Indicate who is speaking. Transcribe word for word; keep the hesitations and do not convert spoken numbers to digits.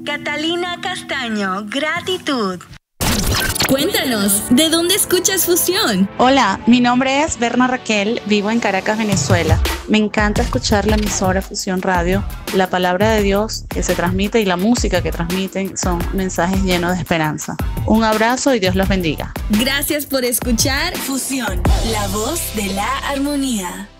Speaker 1: Catalina Castaño, gratitud.
Speaker 2: Cuéntanos, ¿de dónde escuchas Fusión?
Speaker 3: Hola, mi nombre es Berna Raquel, vivo en Caracas, Venezuela. Me encanta escuchar la emisora Fusión Radio. La palabra de Dios que se transmite y la música que transmiten son mensajes llenos de esperanza. Un abrazo y Dios los bendiga.
Speaker 2: Gracias por escuchar
Speaker 1: Fusión, la voz de la armonía.